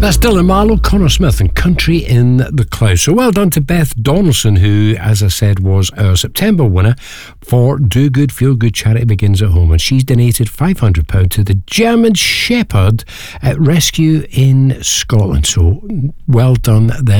That's Dylan Marlowe, Connor Smith and Country in the Clouds. So well done to Beth Donaldson, who, as I said, was our September winner for Do Good, Feel Good Charity Begins at Home. And she's donated £500 to the German Shepherd Rescue in Scotland. So well done there.